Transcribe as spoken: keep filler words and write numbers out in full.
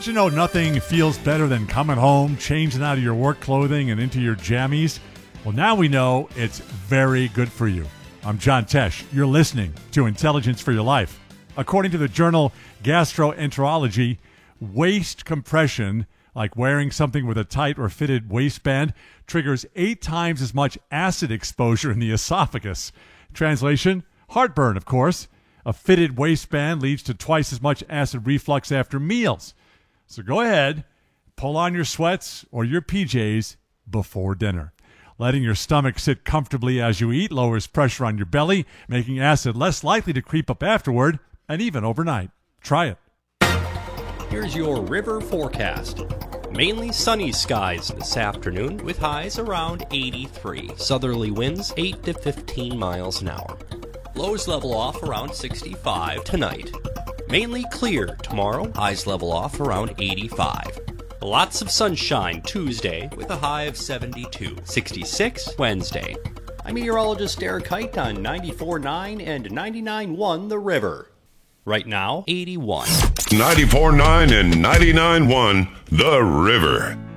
Did you know nothing feels better than coming home, changing out of your work clothing and into your jammies? Well, now we know it's very good for you. I'm John Tesh. You're listening to Intelligence for Your Life. According to the journal Gastroenterology, waist compression, like wearing something with a tight or fitted waistband, triggers eight times as much acid exposure in the esophagus. Translation, heartburn, of course. A fitted waistband leads to twice as much acid reflux after meals. So go ahead, pull on your sweats or your P Js before dinner. Letting your stomach sit comfortably as you eat lowers pressure on your belly, making acid less likely to creep up afterward and even overnight. Try it. Here's your river forecast. Mainly sunny skies this afternoon with highs around eighty-three. Southerly winds eight to fifteen miles an hour. Lows level off around sixty-five tonight. Mainly clear tomorrow. Highs level off around eighty-five. Lots of sunshine Tuesday with a high of seventy-two. sixty-six Wednesday. I'm meteorologist Eric Kite on ninety-four point nine and ninety-nine point one The River. Right now, eighty-one. ninety-four point nine and ninety-nine point one The River.